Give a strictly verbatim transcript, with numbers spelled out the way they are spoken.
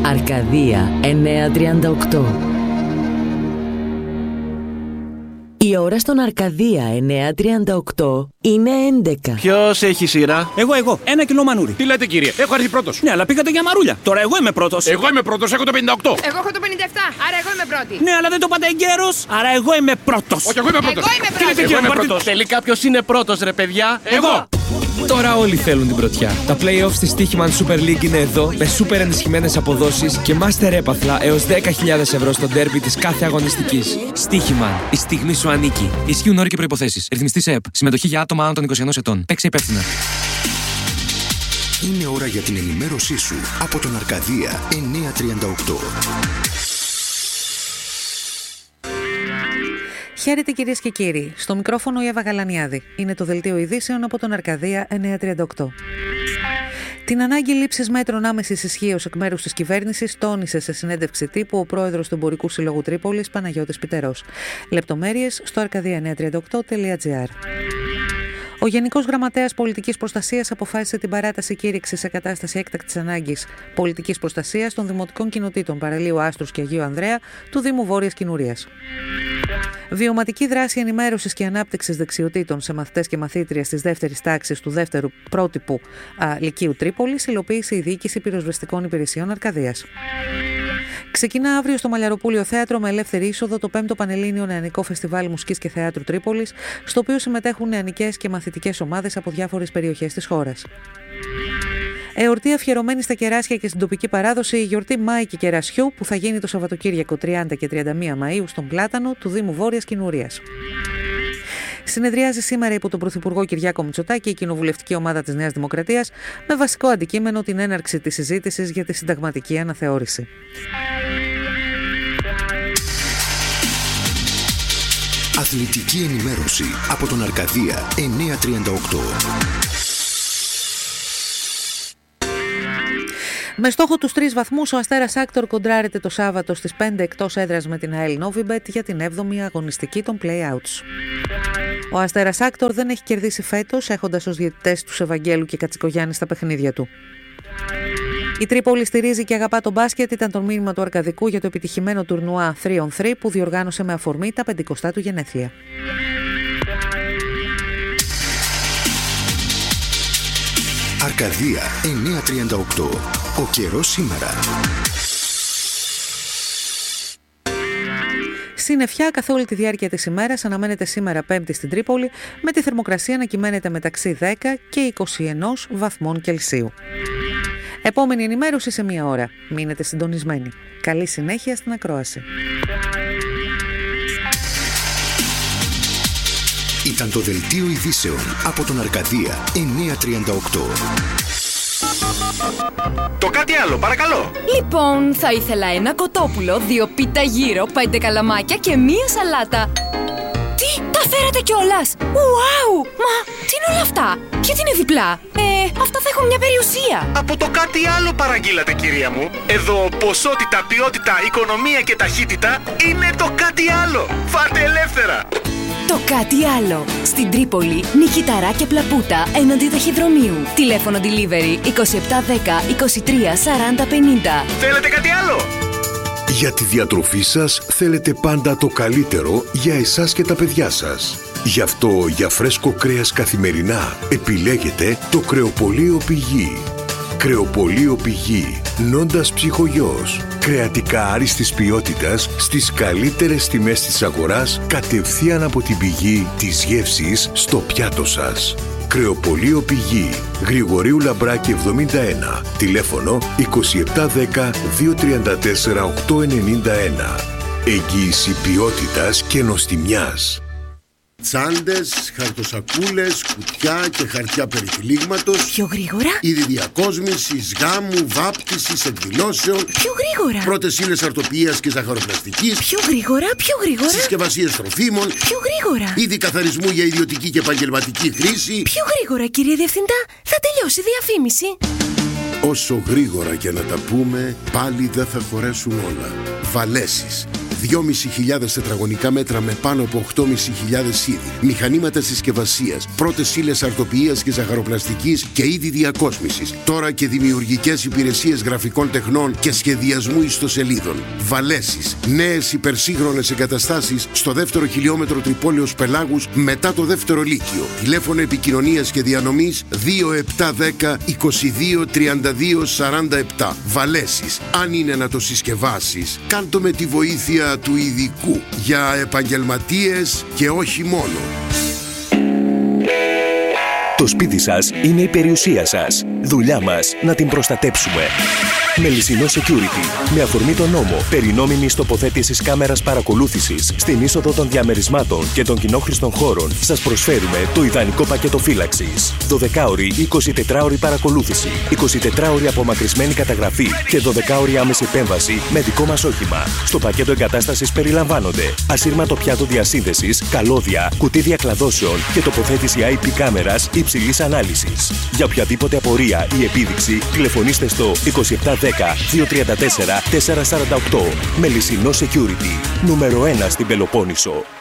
Αρκαδία εννιακόσια τριάντα οκτώ. Η ώρα στον Αρκαδία εννιακόσια τριάντα οκτώ είναι έντεκα. Ποιος έχει σειρά? Εγώ, εγώ. Ένα κιλό μανούρι. Τι λέτε, κύριε? Έχω έρθει πρώτος. Ναι, αλλά πήγατε για μαρούλια. Τώρα εγώ είμαι πρώτος. Εγώ είμαι πρώτος, έχω το πενήντα οκτώ. Εγώ έχω το πενήντα επτά, άρα εγώ είμαι πρώτη. Ναι, αλλά δεν το είπατε εγκαίρος, άρα εγώ είμαι πρώτος. Όχι, εγώ είμαι πρώτος. Εγώ είμαι Τι λέτε, πρώτος. κύριε Εγώ είμαι Μαρτίνο? Τελικά ποιος είναι πρώτος, ρε παιδιά? Εγώ. Τώρα όλοι θέλουν την πρωτιά. Τα play-offs της Στοίχημαν Super League είναι εδώ, με σούπερ ενισχυμένες αποδόσεις και master έπαθλα έως δέκα χιλιάδες ευρώ στο ντέρμπι της κάθε αγωνιστικής. Στοίχημαν. Η στιγμή σου ανήκει. Ισχύουν όροι και προϋποθέσεις. Ρυθμιστής ΕΕΠ. Συμμετοχή για άτομα άνω των είκοσι ενός ετών. Παίξε υπεύθυνα. Είναι ώρα για την ενημέρωσή σου από τον Αρκαδία εννιακόσια τριάντα οκτώ. Χαίρετε κυρίες και κύριοι. Στο μικρόφωνο η Εύα Γαλανιάδη. Είναι το δελτίο ειδήσεων από τον Αρκαδία εννιακόσια τριάντα οκτώ. Την ανάγκη λήψης μέτρων άμεσης ισχύως εκ μέρους της κυβέρνησης τόνισε σε συνέντευξη τύπου ο πρόεδρος του Εμπορικού Συλλόγου Τρίπολης, Παναγιώτης Πιτερός. Λεπτομέρειες στο αρκαδία εννιακόσια τριάντα οκτώ τελεία τζι άρ. Ο Γενικός Γραμματέας Πολιτικής Προστασίας αποφάσισε την παράταση κήρυξης σε κατάσταση έκτακτης ανάγκης πολιτικής προστασίας των δημοτικών κοινοτήτων Παραλίου Άστρους και Αγίου Ανδρέα του Δήμου Βόρειας Κινουρίας. Βιωματική δράση ενημέρωσης και ανάπτυξης δεξιοτήτων σε μαθητές και μαθήτριες της δεύτερης τάξης του δεύτερου πρότυπου α, Λυκείου Τρίπολης υλοποίησε η Διοίκηση Πυροσβεστικών Υπηρεσιών Αρκαδίας. Ξεκινά αύριο στο Μαλιαροπούλιο Θέατρο με ελεύθερη είσοδο το πέμπτο Πανελλήνιο Νεανικό Φεστιβάλ Μουσικής και Θεάτρου Τρίπολης, στο οποίο συμμετέχουν νεανικές και μαθητικές ομάδες από διάφορες περιοχές της χώρας. Εορτή αφιερωμένη στα κεράσια και στην τοπική παράδοση, η γιορτή Μάικη Κερασιού που θα γίνει το Σαββατοκύριακο τριάντα και τριάντα μία Μαΐου στον Πλάτανο του Δήμου Βόρειας Κινουρίας. Συνεδριάζει σήμερα υπό τον Πρωθυπουργό Κυριάκο Μητσοτάκη η κοινοβουλευτική ομάδα της Νέας Δημοκρατίας με βασικό αντικείμενο την έναρξη της συζήτησης για τη συνταγματική αναθεώρηση. Αθλητική ενημέρωση από τον Αρκαδία εννιακόσια τριάντα οκτώ. Με στόχο τους τρεις βαθμούς, ο Αστέρας Άκτορ κοντράρεται το Σάββατο στις πέντε εκτός έδρας με την ΑΕΛ Novibet για την έβδομη αγωνιστική των play-outs. Ο Αστέρας Άκτορ δεν έχει κερδίσει φέτος, έχοντας ως διαιτητές τους Ευαγγέλου και Κατσικογιάννη στα παιχνίδια του. Η Τρίπολη στηρίζει και αγαπά τον μπάσκετ, ήταν το μήνυμα του Αρκαδικού για το επιτυχημένο τουρνουά τρία on τρία που διοργάνωσε με αφορμή τα πεντηκοστά του γενέθλια. Αρκαδία εννιακόσια τριάντα οκτώ. Ο καιρός σήμερα. Συννεφιά καθ' όλη τη διάρκεια της ημέρας αναμένεται σήμερα Πέμπτη στην Τρίπολη, με τη θερμοκρασία να κυμαίνεται μεταξύ δέκα και είκοσι ένα βαθμών Κελσίου. Επόμενη ενημέρωση σε μία ώρα. Μείνετε συντονισμένοι. Καλή συνέχεια στην ακρόαση. Ήταν το δελτίο ειδήσεων από τον Αρκαδία εννιακόσια τριάντα οκτώ. Το κάτι άλλο, παρακαλώ. Λοιπόν, θα ήθελα ένα κοτόπουλο, δύο πίτα γύρο, πέντε καλαμάκια και μία σαλάτα. Τι, τα φέρατε κιόλας! Ουάου! Μα, τι είναι όλα αυτά? Γιατί είναι διπλά? Ε, αυτά θα έχουν μια περιουσία. Από το κάτι άλλο παραγγείλατε, κυρία μου. Εδώ ποσότητα, ποιότητα, οικονομία και ταχύτητα είναι το κάτι άλλο. Φάτε ελεύθερα. Το κάτι άλλο. Στην Τρίπολη, Νικηταρά και Πλαπούτα, έναντι ταχυδρομείου. Τηλέφωνο delivery είκοσι επτά δέκα είκοσι τρία σαράντα πενήντα. Θέλετε κάτι άλλο? Για τη διατροφή σας θέλετε πάντα το καλύτερο για εσάς και τα παιδιά σας. Γι' αυτό για φρέσκο κρέας καθημερινά επιλέγετε το Κρεοπωλείο Πηγή. Κρεοπωλείο Πηγή, Νόντας Ψυχογιός. Κρεατικά άριστης ποιότητας στις καλύτερες τιμές της αγοράς, κατευθείαν από την πηγή της γεύσης στο πιάτο σας. Κρεοπωλείο Πηγή, Γρηγορίου Λαμπράκη εβδομήντα ένα, τηλέφωνο είκοσι επτά δέκα δύο τριάντα τέσσερα οκτακόσια ενενήντα ένα. Εγγύηση ποιότητας και νοστιμιάς. Τσάντες, χαρτοσακούλες, κουτιά και χαρτιά περιτυλίγματος. Πιο γρήγορα. Είδη διακόσμησης, γάμου, βάπτισης, εκδηλώσεων. Πιο γρήγορα. Πρώτες ύλες αρτοποιίας και ζαχαροπλαστικής. Πιο γρήγορα, πιο γρήγορα. Συσκευασίες τροφίμων. Πιο γρήγορα. Είδη καθαρισμού για ιδιωτική και επαγγελματική χρήση. Πιο γρήγορα, κύριε Διευθυντά. Θα τελειώσει η διαφήμιση. Όσο γρήγορα και να τα πούμε, πάλι δεν θα χωρέσουν όλα. Βαλέσεις, δυόμισι χιλιάδες τετραγωνικά μέτρα με πάνω από οκτώ χιλιάδες πεντακόσια είδη, μηχανήματα συσκευασίας, πρώτες ύλες αρτοποιίας και ζαχαροπλαστικής και είδη διακόσμησης. Τώρα και δημιουργικές υπηρεσίες γραφικών τεχνών και σχεδιασμού ιστοσελίδων. Βαλέσης, νέες υπερσύγχρονες εγκαταστάσεις στο δεύτερο χιλιόμετρο Τρυπόλεως Πελάγους μετά το δεύτερο λύκειο. Τηλέφωνο επικοινωνίας και διανομής δύο επτά δέκα είκοσι δύο τριάντα δύο σαράντα επτά. Βαλέσης, αν είναι να το συσκευάσεις, κάντο με τη βοήθεια του ειδικού για επαγγελματίες και όχι μόνο. Το σπίτι σας είναι η περιουσία σας. Δουλειά μας να την προστατέψουμε. Μελισσινό Security. Με αφορμή τον νόμο περί νόμιμης τοποθέτησης κάμερας παρακολούθησης στην είσοδο των διαμερισμάτων και των κοινόχρηστων χώρων, σας προσφέρουμε το ιδανικό πακέτο φύλαξης. δωδεκάωρη ή εικοσιτετράωρη παρακολούθηση, εικοσιτετράωρη απομακρυσμένη καταγραφή και δωδεκάωρη άμεση επέμβαση με δικό μας όχημα. Στο πακέτο εγκατάστασης περιλαμβάνονται ασύρματο πιάτο διασύνδεσης, καλώδια, κουτί διακλαδώσεων και τοποθέτηση άι πι κάμερας υψηλής ανάλυσης. Για οποιαδήποτε απορία ή επίδειξη, τηλεφωνήστε στο είκοσι επτά δέκα δύο τριάντα τέσσερα τετρακόσια σαράντα οκτώ. Μελισσινό Security. Νούμερο ένα στην Πελοπόννησο.